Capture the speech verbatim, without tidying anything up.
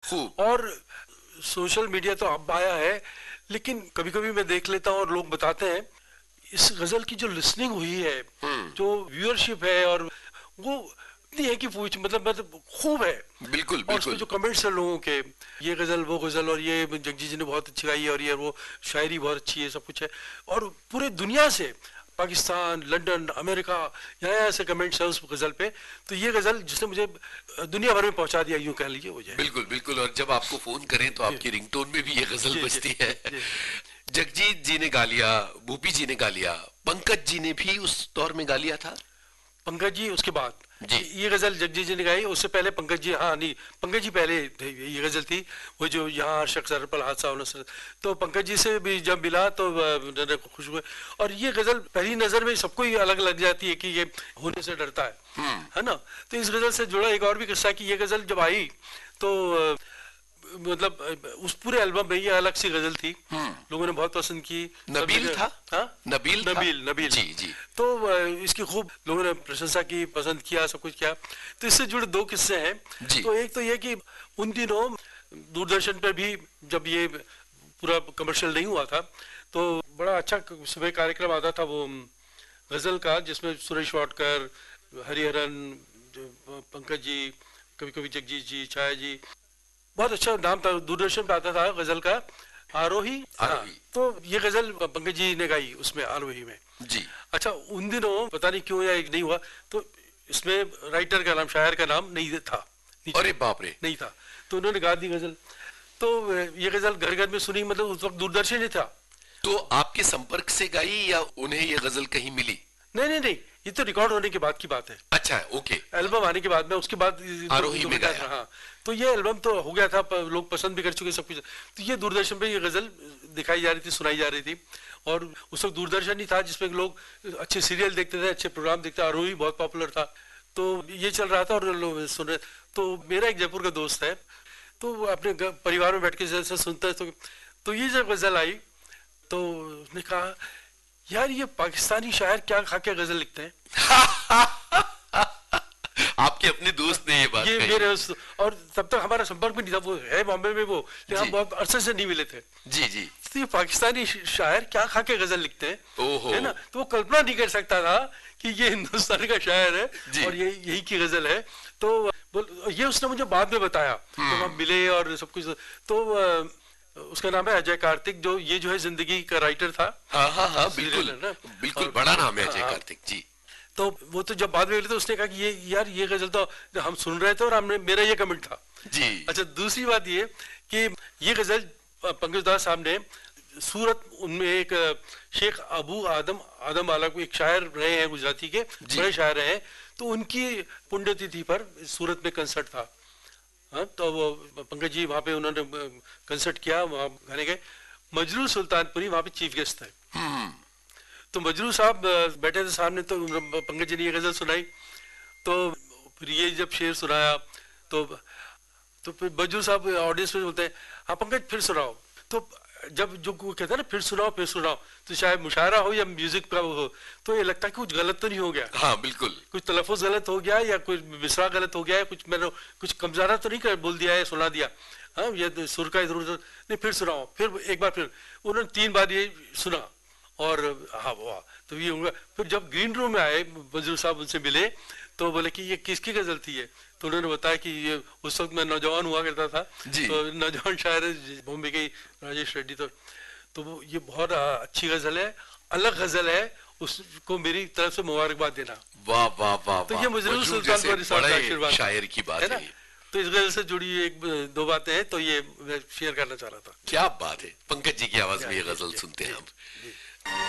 खूब। और social media तो अब आया है, लेकिन कभी कभी मैं देख लेता हूँ और लोग बताते हैं इस गजल की जो लिसनिंग हुई है, जो व्यूअरशिप है, और वो इतनी है कि पूछ मतलब मतलब खूब है। बिल्कुल और उसमें बिल्कुल। जो कमेंट्स है लोगों के, ये गजल वो गजल, और ये जगजीत जी ने बहुत अच्छी गाई है, और ये वो शायरी बहुत अच्छी है, सब कुछ है। और पूरे दुनिया से, पाकिस्तान, लंदन, अमेरिका, यहाँ यहाँ से कमेंट्स है उस गजल पे। तो ये गजल जिसने मुझे दुनिया भर में पहुंचा दिया, यूं कह लीजिए वो जाए। बिल्कुल बिल्कुल। और जब आपको फोन करें तो आपकी रिंगटोन में भी ये गजल जी, बजती जी, है। जी। जगजीत जी ने गा लिया, भूपी जी ने गा लिया, पंकज जी ने भी उस दौर में गा लिया था। पंकज जी उसके बाद, जी। ये गजल जगजीत जी ने गाई, उससे पहले पंकज जी, हाँ नहीं, पंकज जी पहले थे, ये गजल थी वो जो यहाँ शख्स हर पल हादसा होना सर। तो पंकज जी से भी जब मिला तो मैंने खुश हुए। और ये गजल पहली नजर में सबको ही अलग लग जाती है कि ये होने से डरता है, है ना। तो इस गजल से जुड़ा एक और भी किस्सा कि ये गजल जब आई तो मतलब उस पूरे एल्बम में ये अलग सी गजल थी, लोगों ने बहुत पसंद की। नबील था। हाँ, नबील नबील था? नबील जी जी। तो इसकी खूब लोगों ने प्रशंसा की, पसंद किया, सब कुछ किया। तो इससे जुड़े दो किस्से हैं। तो एक तो ये कि उन दिनों दूरदर्शन पर भी जब ये पूरा कमर्शियल नहीं हुआ था, तो बड़ा अच्छा सुबह कार्यक्रम आता था वो गजल का, जिसमें सुरेश वाडकर, हरिहरन, पंकज जी, कभी कभी जगजीत जी, छाया जी, बहुत अच्छा नाम था। दूरदर्शन पे आता था गजल का, आरोही। आरोही। हाँ, तो ये गजल पंकज जी ने गाई उसमें, आरोही में। जी। अच्छा, उन दिनों पता नहीं क्यों या एक नहीं हुआ, तो इसमें राइटर का नाम, शायर का नाम नहीं था। अरे बाप रे। नहीं था, तो उन्होंने गा दी गजल। तो ये गजल घर घर में सुनी, मतलब उस वक्त दूरदर्शन ही था। तो आपके संपर्क से गाई या उन्हें ये गजल कहीं मिली? नहीं नहीं नहीं, ये तो रिकॉर्ड होने के बाद की बात है। अच्छा, ओके। एल्बम आने के बाद में, उसके बाद आरोही में गाया। हाँ, तो ये एल्बम तो हो गया था, लोग पसंद भी कर चुके सब कुछ। तो ये दूरदर्शन पे ये गजल दिखाई जा रही थी, सुनाई जा रही थी। और उस वक्त दूरदर्शन ही था जिसमें लोग अच्छे सीरियल देखते थे, अच्छे प्रोग्राम देखते थे, आरोही बहुत पॉपुलर था। तो ये चल रहा था और लोग सुन रहे। तो मेरा एक जयपुर का दोस्त है, तो अपने परिवार में बैठ के जैसे सुनता है, तो, तो ये जब गजल आई तो उसने कहा, यार ये पाकिस्तानी शायर क्या खा के गजल लिखते हैं। आपके अपने दोस्त ने ये बात ये कही। मेरे, और तब तक हमारा संपर्क भी नहीं था, वो है बॉम्बे में वो, लेकिन हम बहुत अरसे से नहीं मिले थे। जी जी। तो ये पाकिस्तानी शायर क्या खा के गजल लिखते हैं, ओहो। है ना। तो वो कल्पना नहीं कर सकता था कि ये हिंदुस्तान का शायर है और ये यही की गजल है। तो ये उसने मुझे बाद में बताया, तो हम मिले और सब कुछ। तो उसका नाम है अजय कार्तिक, जो ये जो है जिंदगी का राइटर था। हाँ हाँ हाँ, बिल्कुल बिल्कुल, बड़ा नाम है अजय कार्तिक जी। तो वो तो जब बाद में मिले तो उसने कहा कि ये यार ये गजल तो हम सुन रहे थे और हमने, मेरा ये कमेंट था जी। अच्छा, दूसरी बात ये कि ये गजल पंकज दास साहब ने सूरत, उनमें एक शेख अबू आदम आदम वाला को एक शायर रहे हैं गुजराती के, बड़े शायर रहे हैं। तो उनकी पुण्यतिथि पर सूरत में कंसर्ट था। हाँ, तो वो पंकज जी वहाँ पे उन्होंने कंसर्ट किया, वहाँ गाने गए। मजरू सुल्तानपुरी वहाँ पे चीफ गेस्ट थे। तो मजरू साहब बैठे थे सामने, तो पंकज जी ने ये गजल सुनाई। तो फिर ये जब शेर सुनाया तो तो फिर मजरू साहब ऑडियंस में बोलते हैं, हाँ पंकज फिर सुनाओ। तो जब जो कहते हैं ना फिर सुनाओ फिर सुनाओ, तो शायद मुशायरा हो या म्यूजिक का हो, तो ये लगता है कि कुछ गलत तो नहीं हो गया। हाँ बिल्कुल, कुछ तलफ़ुज़ गलत हो गया या कुछ मिसरा गलत हो गया है, कुछ मैंने कुछ कमज़ारा तो नहीं कर बोल दिया है, सुना दिया। हाँ, ये सुर का इधर उधर नहीं, फिर सुनाओ। फिर एक बार फिर उन्होंने तीन बार ये सुना और हाँ वाह, तो ये होगा। फिर जब ग्रीन रूम में आए मजरू साहब, उनसे मिले तो बोले कि ये किसकी गजल थी है। तो उन्होंने बताया कि ये उस वक्त मैं नौजवान हुआ करता था, तो नौजवान शायर बॉम्बे के राजेश रेड्डी। तो तो वो ये बहुत अच्छी गजल है, अलग गजल है, उसको मेरी तरफ से मुबारकबाद देना। वाह वाह वाह। तो ये मजरू सुल्तानपुरी साहब का आशीर्वाद, शायर की बात है ना। तो इस गजल से जुड़ी एक दो बातें हैं, तो ये मैं शेयर करना चाह रहा था। क्या बात है, पंकज जी की आवाज में ये गजल सुनते हैं हम।